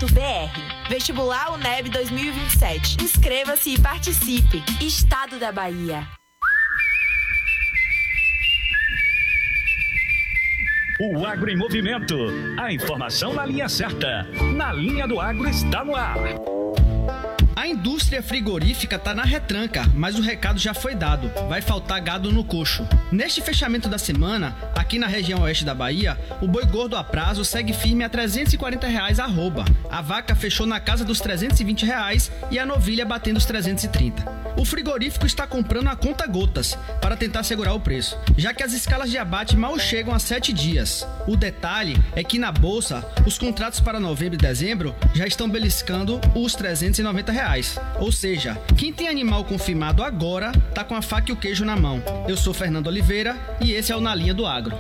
Vestibular UNEB 2027. Inscreva-se e participe. Estado da Bahia. O Agro em Movimento. A informação na linha certa. Na Linha do Agro está no ar. A indústria frigorífica está na retranca, mas o recado já foi dado. Vai faltar gado no coxo. Neste fechamento da semana, aqui na região oeste da Bahia, o boi gordo a prazo segue firme a R$ 340 arroba. A vaca fechou na casa dos R$ 320 e a novilha batendo os 330. O frigorífico está comprando a conta gotas para tentar segurar o preço, já que as escalas de abate mal chegam a 7 dias. O detalhe é que na bolsa, os contratos para novembro e dezembro já estão beliscando os R$ 390. Ou seja, quem tem animal confirmado agora tá com a faca e o queijo na mão. Eu sou Fernando Oliveira e esse é o Na Linha do Agro.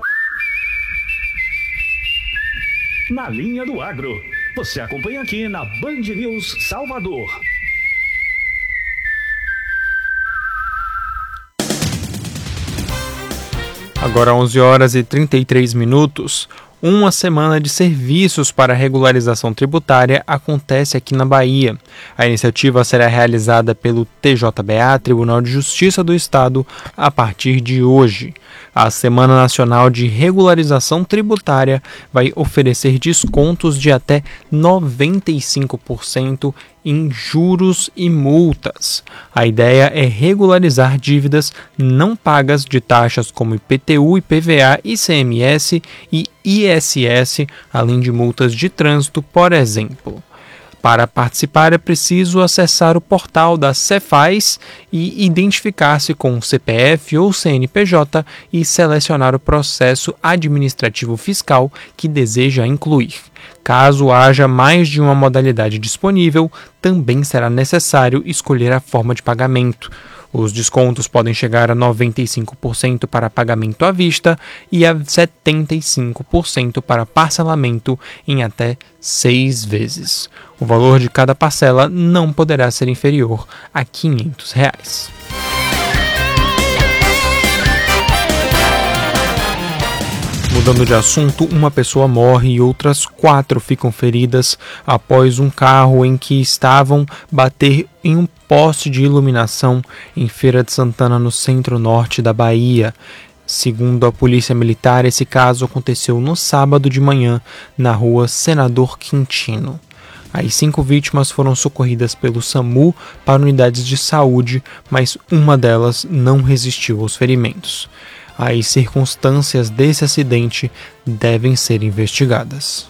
Na Linha do Agro. Você acompanha aqui na Band News Salvador. Agora 11 horas e 33 minutos. Uma semana de serviços para regularização tributária acontece aqui na Bahia. A iniciativa será realizada pelo TJBA, Tribunal de Justiça do Estado, a partir de hoje. A Semana Nacional de Regularização Tributária vai oferecer descontos de até 95% em juros e multas. A ideia é regularizar dívidas não pagas de taxas como IPTU, IPVA, ICMS e ISS, além de multas de trânsito, por exemplo. Para participar é preciso acessar o portal da Cefaz e identificar-se com o CPF ou CNPJ e selecionar o processo administrativo fiscal que deseja incluir. Caso haja mais de uma modalidade disponível, também será necessário escolher a forma de pagamento. Os descontos podem chegar a 95% para pagamento à vista e a 75% para parcelamento em até 6 vezes. O valor de cada parcela não poderá ser inferior a R$ 500. Mudando de assunto, uma pessoa morre e outras 4 ficam feridas após um carro em que estavam bater em um poste de iluminação em Feira de Santana, no centro-norte da Bahia. Segundo a Polícia Militar, esse caso aconteceu no sábado de manhã, na rua Senador Quintino. As 5 vítimas foram socorridas pelo SAMU para unidades de saúde, mas uma delas não resistiu aos ferimentos. As circunstâncias desse acidente devem ser investigadas.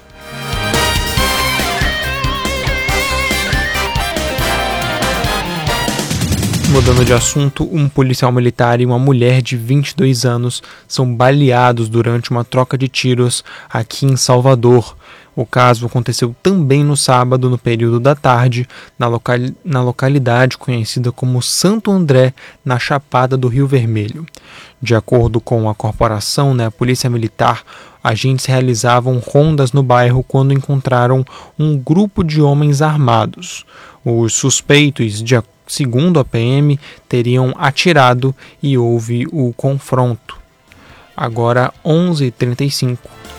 Mudando de assunto, um policial militar e uma mulher de 22 anos são baleados durante uma troca de tiros aqui em Salvador. O caso aconteceu também no sábado, no período da tarde, na localidade conhecida como Santo André, na Chapada do Rio Vermelho. De acordo com a corporação, a Polícia Militar, agentes realizavam rondas no bairro quando encontraram um grupo de homens armados. Os suspeitos, segundo a PM, teriam atirado e houve o confronto. Agora 11h35.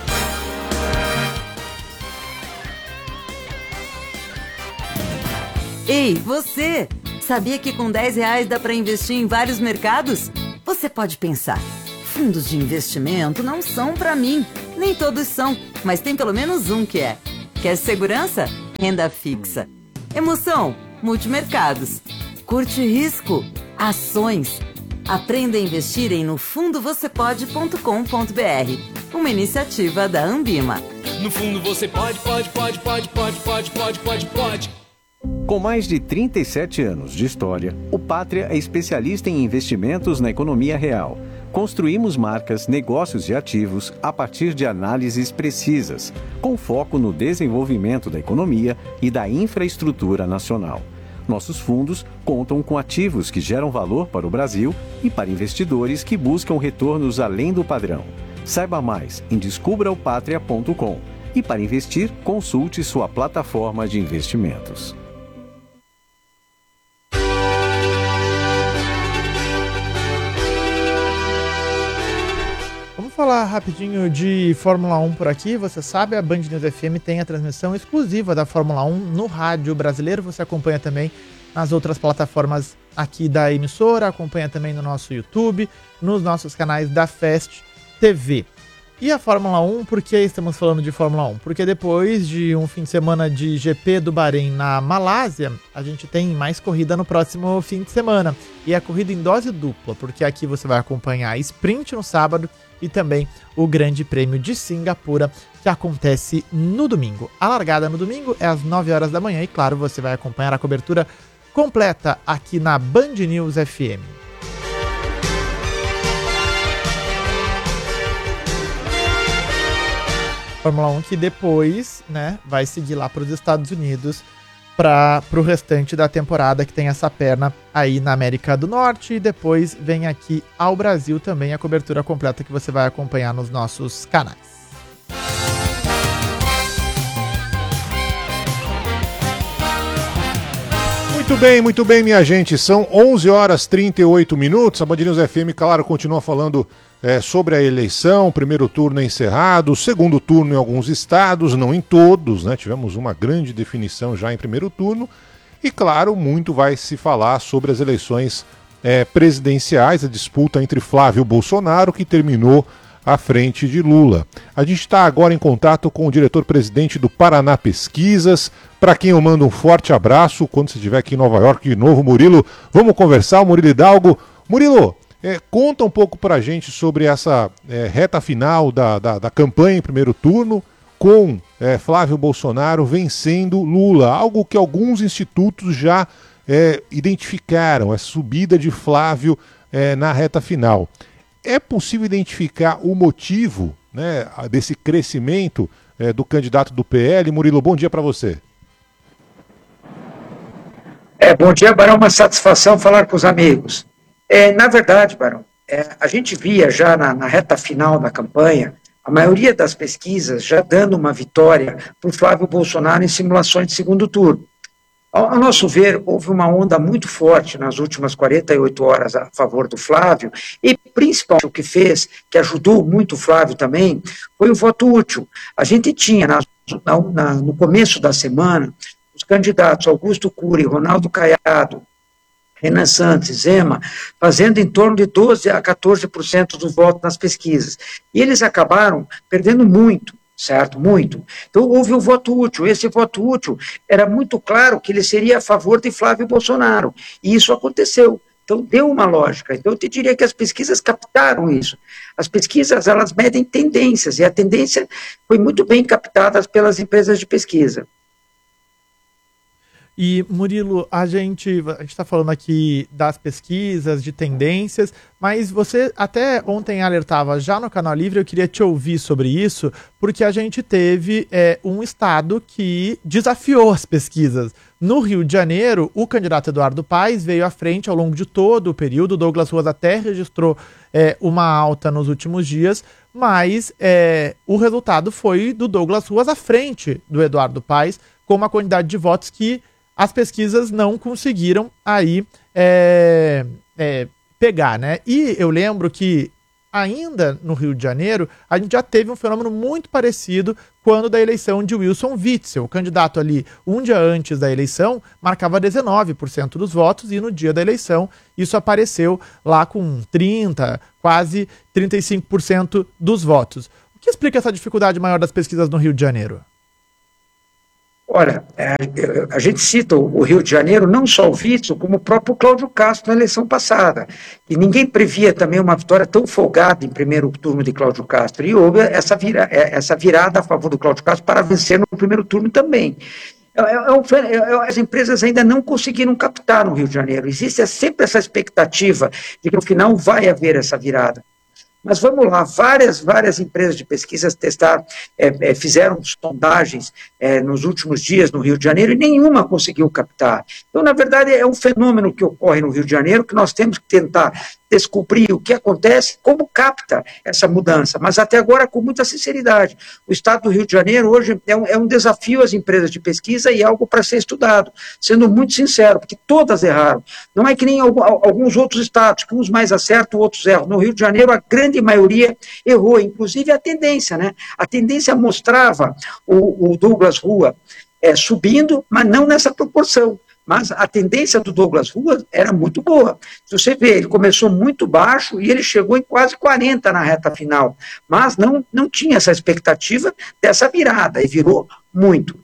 Ei, você! Sabia que com R$10 dá para investir em vários mercados? Você pode pensar, fundos de investimento não são para mim. Nem todos são, mas tem pelo menos um que é. Quer segurança? Renda fixa. Emoção? Multimercados. Curte risco? Ações. Aprenda a investir em nofundovocepode.com.br. Uma iniciativa da Ambima. No fundo você pode. Com mais de 37 anos de história, o Pátria é especialista em investimentos na economia real. Construímos marcas, negócios e ativos a partir de análises precisas, com foco no desenvolvimento da economia e da infraestrutura nacional. Nossos fundos contam com ativos que geram valor para o Brasil e para investidores que buscam retornos além do padrão. Saiba mais em descubraopatria.com e, para investir, consulte sua plataforma de investimentos. falar rapidinho de Fórmula 1 por aqui. Você sabe, a Band News FM tem a transmissão exclusiva da Fórmula 1 no rádio brasileiro. Você acompanha também nas outras plataformas aqui da emissora, acompanha também no nosso YouTube, nos nossos canais da Fast TV. E a Fórmula 1, por que estamos falando de Fórmula 1? Porque depois de um fim de semana de GP do Bahrein na Malásia, a gente tem mais corrida no próximo fim de semana. E a corrida em dose dupla, porque aqui você vai acompanhar a sprint no sábado e também o Grande Prêmio de Singapura, que acontece no domingo. A largada no domingo é às 9 horas da manhã e, claro, você vai acompanhar a cobertura completa aqui na Band News FM. Fórmula 1 que depois, né, vai seguir lá para os Estados Unidos para o restante da temporada, que tem essa perna aí na América do Norte, e depois vem aqui ao Brasil também a cobertura completa que você vai acompanhar nos nossos canais. Muito bem, minha gente. São 11 horas 38 minutos. A Band News FM, claro, continua falando sobre a eleição. Primeiro turno encerrado, segundo turno em alguns estados, não em todos, né? Tivemos uma grande definição já em primeiro turno. E, claro, muito vai se falar sobre as eleições presidenciais, a disputa entre Flávio Bolsonaro, que terminou à frente de Lula. A gente está agora em contato com o diretor-presidente do Paraná Pesquisas, para quem eu mando um forte abraço quando você estiver aqui em Nova York de novo, Murilo. Vamos conversar, o Murilo Hidalgo. Murilo, conta um pouco para a gente sobre essa reta final da campanha em primeiro turno, com Flávio Bolsonaro vencendo Lula, algo que alguns institutos já identificaram, a subida de Flávio na reta final. É possível identificar o motivo, né, desse crescimento do candidato do PL? Murilo, bom dia para você. Bom dia, Barão, uma satisfação falar com os amigos. Na verdade, Barão, a gente via já na reta final da campanha, a maioria das pesquisas já dando uma vitória para o Flávio Bolsonaro em simulações de segundo turno. Ao nosso ver, houve uma onda muito forte nas últimas 48 horas a favor do Flávio, e principalmente o que fez, que ajudou muito o Flávio também, foi o voto útil. A gente tinha, no começo da semana, os candidatos Augusto Cury, Ronaldo Caiado, Renan Santos, Zema, fazendo em torno de 12% a 14% do voto nas pesquisas. E eles acabaram perdendo muito. Certo? Muito. Então houve o voto útil. Esse voto útil era muito claro que ele seria a favor de Flávio Bolsonaro. E isso aconteceu. Então deu uma lógica. Então eu te diria que as pesquisas captaram isso. As pesquisas, elas medem tendências, e a tendência foi muito bem captada pelas empresas de pesquisa. E, Murilo, a gente está falando aqui das pesquisas, de tendências, mas você até ontem alertava já no Canal Livre, eu queria te ouvir sobre isso, porque a gente teve um estado que desafiou as pesquisas. No Rio de Janeiro, o candidato Eduardo Paes veio à frente ao longo de todo o período, Douglas Ruas até registrou uma alta nos últimos dias, mas o resultado foi do Douglas Ruas à frente do Eduardo Paes, com uma quantidade de votos que as pesquisas não conseguiram aí pegar, né? E eu lembro que ainda no Rio de Janeiro, a gente já teve um fenômeno muito parecido quando da eleição de Wilson Witzel. O candidato ali, um dia antes da eleição, marcava 19% dos votos, e no dia da eleição isso apareceu lá com 30%, quase 35% dos votos. O que explica essa dificuldade maior das pesquisas no Rio de Janeiro? Olha, a gente cita o Rio de Janeiro, não só o Witzel, como o próprio Cláudio Castro na eleição passada. E ninguém previa também uma vitória tão folgada em primeiro turno de Cláudio Castro. E houve essa virada a favor do Cláudio Castro para vencer no primeiro turno também. As empresas ainda não conseguiram captar no Rio de Janeiro. Existe sempre essa expectativa de que no final vai haver essa virada. Mas vamos lá, várias empresas de pesquisas testaram, fizeram sondagens nos últimos dias no Rio de Janeiro e nenhuma conseguiu captar. Então, na verdade, é um fenômeno que ocorre no Rio de Janeiro que nós temos que tentar descobrir o que acontece, como capta essa mudança, mas até agora com muita sinceridade. O estado do Rio de Janeiro hoje é um desafio às empresas de pesquisa e algo para ser estudado, sendo muito sincero, porque todas erraram. Não é que nem alguns outros estados, que uns mais acertam, outros erram. No Rio de Janeiro, a grande grande maioria errou, inclusive a tendência, né? A tendência mostrava o Douglas Rua subindo, mas não nessa proporção. Mas a tendência do Douglas Rua era muito boa. Se você vê, ele começou muito baixo e ele chegou em quase 40 na reta final, mas não tinha essa expectativa dessa virada, e virou muito.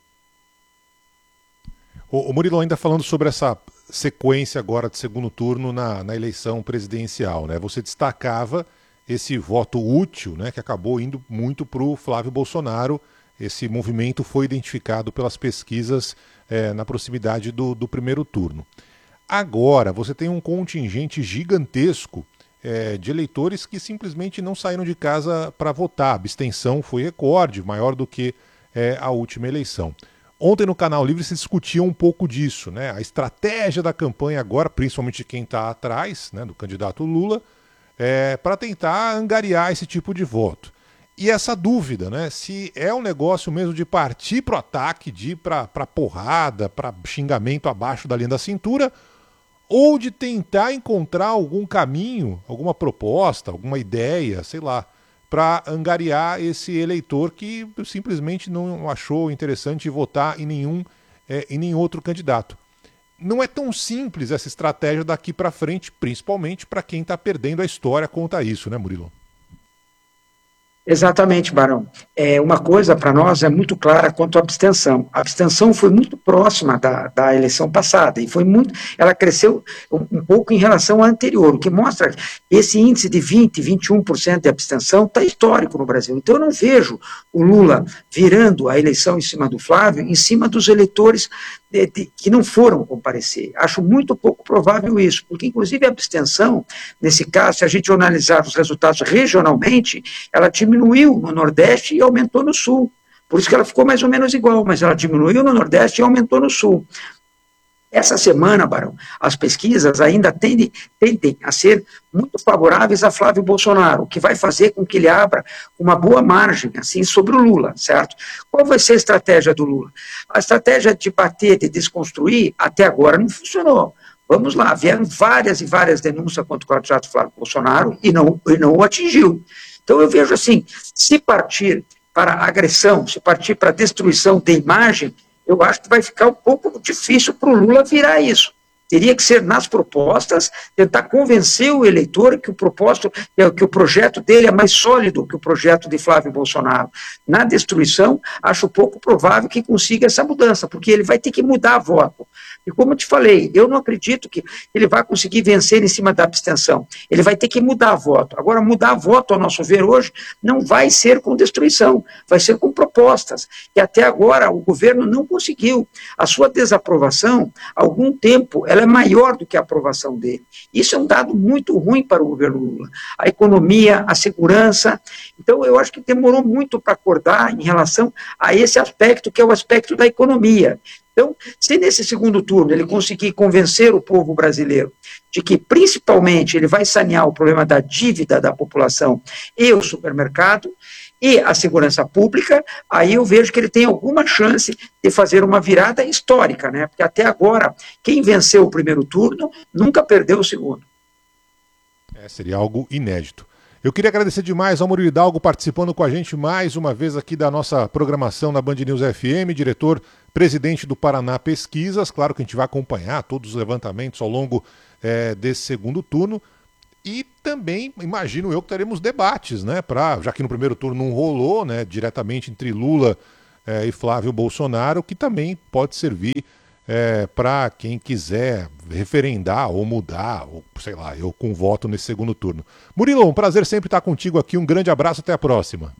O Murilo, ainda falando sobre essa sequência agora de segundo turno na eleição presidencial, né? Você destacava esse voto útil, né, que acabou indo muito para o Flávio Bolsonaro. Esse movimento foi identificado pelas pesquisas na proximidade do primeiro turno. Agora, você tem um contingente gigantesco de eleitores que simplesmente não saíram de casa para votar. A abstenção foi recorde, maior do que a última eleição. Ontem no Canal Livre se discutia um pouco disso, né? A estratégia da campanha agora, principalmente de quem está atrás, né, do candidato Lula, para tentar angariar esse tipo de voto. E essa dúvida, né, se é um negócio mesmo de partir para o ataque, de ir para porrada, para xingamento abaixo da linha da cintura, ou de tentar encontrar algum caminho, alguma proposta, alguma ideia, sei lá, para angariar esse eleitor que simplesmente não achou interessante votar em nenhum outro candidato. Não é tão simples essa estratégia daqui para frente, principalmente para quem está perdendo a história conta isso, né, Murilo? Exatamente, Barão. Uma coisa para nós é muito clara quanto à abstenção. A abstenção foi muito próxima da eleição passada, e ela cresceu um pouco em relação à anterior, o que mostra que esse índice de 20%, 21% de abstenção está histórico no Brasil. Então eu não vejo o Lula virando a eleição em cima do Flávio, em cima dos eleitores que não foram comparecer. Acho muito pouco provável isso, porque inclusive a abstenção, nesse caso, se a gente analisar os resultados regionalmente, ela diminuiu no Nordeste e aumentou no Sul. Por isso que ela ficou mais ou menos igual, mas ela diminuiu no Nordeste e aumentou no Sul. Essa semana, Barão, as pesquisas ainda tendem a ser muito favoráveis a Flávio Bolsonaro, o que vai fazer com que ele abra uma boa margem, assim, sobre o Lula, certo? Qual vai ser a estratégia do Lula? A estratégia de bater, de desconstruir, até agora não funcionou. Vamos lá, vieram várias e várias denúncias contra o candidato Flávio Bolsonaro e não o atingiu. Então eu vejo assim, se partir para agressão, se partir para destruição de imagem, eu acho que vai ficar um pouco difícil para o Lula virar isso. Teria que ser nas propostas, tentar convencer o eleitor que o projeto dele é mais sólido que o projeto de Flávio Bolsonaro. Na destruição, acho pouco provável que consiga essa mudança, porque ele vai ter que mudar voto. E como eu te falei, eu não acredito que ele vai conseguir vencer em cima da abstenção. Ele vai ter que mudar voto. Agora, mudar voto, ao nosso ver hoje, não vai ser com destruição, vai ser com propostas. E até agora o governo não conseguiu. A sua desaprovação, há algum tempo, ela é maior do que a aprovação dele. Isso é um dado muito ruim para o governo Lula. A economia, a segurança. Então, eu acho que demorou muito para acordar em relação a esse aspecto, que é o aspecto da economia. Então, se nesse segundo turno ele conseguir convencer o povo brasileiro de que, principalmente, ele vai sanear o problema da dívida da população e o supermercado e a segurança pública, aí eu vejo que ele tem alguma chance de fazer uma virada histórica, né? Porque até agora, quem venceu o primeiro turno nunca perdeu o segundo. Seria algo inédito. Eu queria agradecer demais ao Murilo Hidalgo participando com a gente mais uma vez aqui da nossa programação na Band News FM, diretor-presidente do Paraná Pesquisas. Claro que a gente vai acompanhar todos os levantamentos ao longo desse segundo turno. E também, imagino eu, que teremos debates, né? Já que no primeiro turno não rolou, né, diretamente entre Lula e Flávio Bolsonaro, que também pode servir para quem quiser referendar ou mudar, ou sei lá, eu com voto nesse segundo turno. Murilo, um prazer sempre estar contigo aqui. Um grande abraço, até a próxima.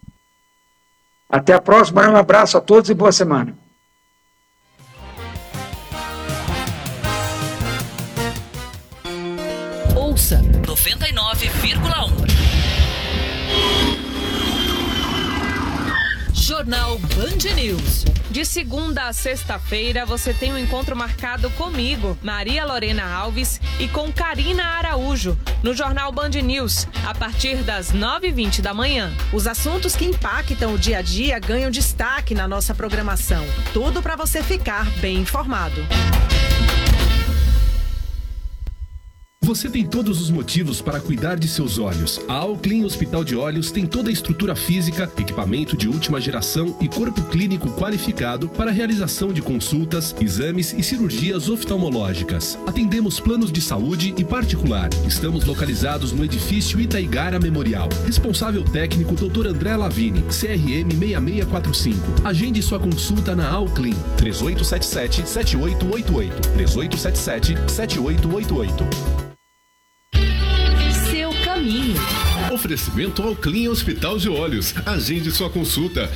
Até a próxima, um abraço a todos e boa semana. Ouça 99,1. Jornal Band News. De segunda a sexta-feira, você tem um encontro marcado comigo, Maria Lorena Alves, e com Karina Araújo, no Jornal Band News, a partir das 9h20 da manhã. Os assuntos que impactam o dia a dia ganham destaque na nossa programação. Tudo para você ficar bem informado. Você tem todos os motivos para cuidar de seus olhos. A Alclin Hospital de Olhos tem toda a estrutura física, equipamento de última geração e corpo clínico qualificado para a realização de consultas, exames e cirurgias oftalmológicas. Atendemos planos de saúde e particular. Estamos localizados no edifício Itaigara Memorial. Responsável técnico Dr. André Lavini, CRM 6645. Agende sua consulta na Alclin. 3877-7888. 3877-7888. Seu caminho. Oferecimento Alclin Hospital de Olhos. Agende sua consulta.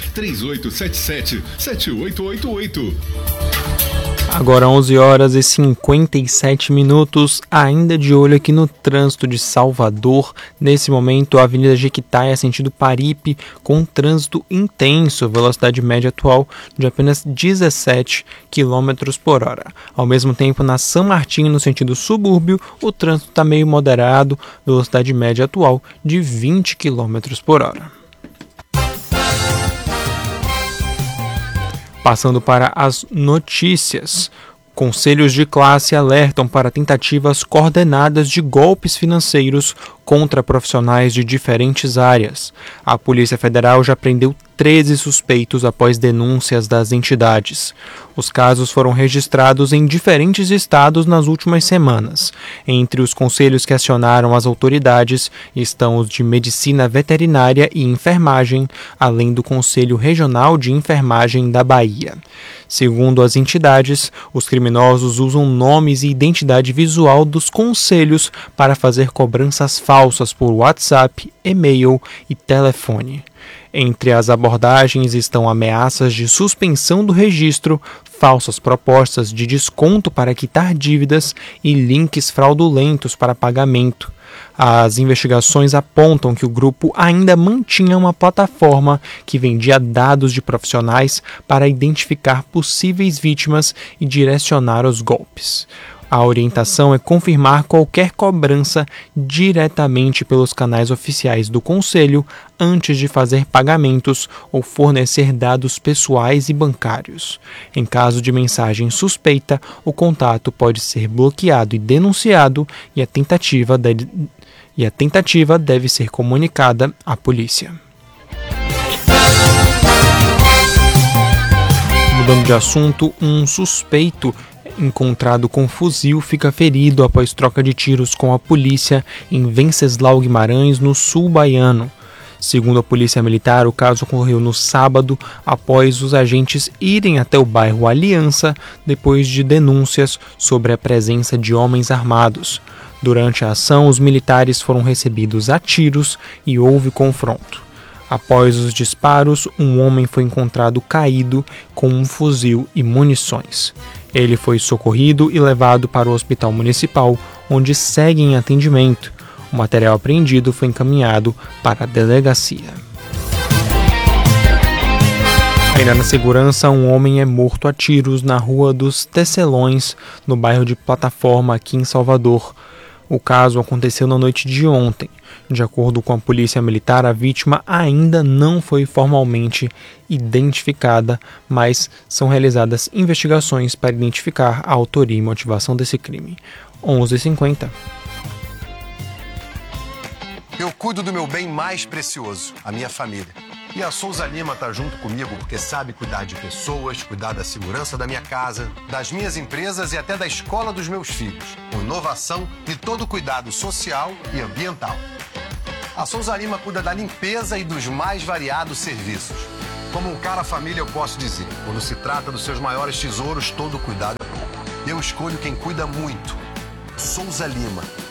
3877-7888. Agora 11 horas e 57 minutos, ainda de olho aqui no trânsito de Salvador. Nesse momento, a Avenida Jequitaia, sentido Paripe, com trânsito intenso, velocidade média atual de apenas 17 km por hora. Ao mesmo tempo, na São Martinho, no sentido subúrbio, o trânsito está meio moderado, velocidade média atual de 20 km por hora. Passando para as notícias. Conselhos de classe alertam para tentativas coordenadas de golpes financeiros contra profissionais de diferentes áreas. A Polícia Federal já prendeu 13 suspeitos após denúncias das entidades. Os casos foram registrados em diferentes estados nas últimas semanas. Entre os conselhos que acionaram as autoridades estão os de Medicina Veterinária e Enfermagem, além do Conselho Regional de Enfermagem da Bahia. Segundo as entidades, os criminosos usam nomes e identidade visual dos conselhos para fazer cobranças falsas por WhatsApp, e-mail e telefone. Entre as abordagens estão ameaças de suspensão do registro, falsas propostas de desconto para quitar dívidas e links fraudulentos para pagamento. As investigações apontam que o grupo ainda mantinha uma plataforma que vendia dados de profissionais para identificar possíveis vítimas e direcionar os golpes. A orientação é confirmar qualquer cobrança diretamente pelos canais oficiais do Conselho antes de fazer pagamentos ou fornecer dados pessoais e bancários. Em caso de mensagem suspeita, o contato pode ser bloqueado e denunciado e a tentativa deve ser comunicada à polícia. Mudando de assunto, um suspeito encontrado com fuzil fica ferido após troca de tiros com a polícia em Venceslau Guimarães, no sul baiano. Segundo a Polícia Militar, o caso ocorreu no sábado após os agentes irem até o bairro Aliança depois de denúncias sobre a presença de homens armados. Durante a ação, os militares foram recebidos a tiros e houve confronto. Após os disparos, um homem foi encontrado caído com um fuzil e munições. Ele foi socorrido e levado para o hospital municipal, onde segue em atendimento. O material apreendido foi encaminhado para a delegacia. Ainda na segurança, um homem é morto a tiros na Rua dos Tecelões, no bairro de Plataforma, aqui em Salvador. O caso aconteceu na noite de ontem. De acordo com a Polícia Militar, a vítima ainda não foi formalmente identificada, mas são realizadas investigações para identificar a autoria e motivação desse crime. 11h50. Eu cuido do meu bem mais precioso, a minha família. E a Souza Lima tá junto comigo porque sabe cuidar de pessoas, cuidar da segurança da minha casa, das minhas empresas e até da escola dos meus filhos, com inovação e todo cuidado social e ambiental. A Souza Lima cuida da limpeza e dos mais variados serviços. Como um cara família, eu posso dizer, quando se trata dos seus maiores tesouros, todo cuidado é pouco. Eu escolho quem cuida muito. Souza Lima.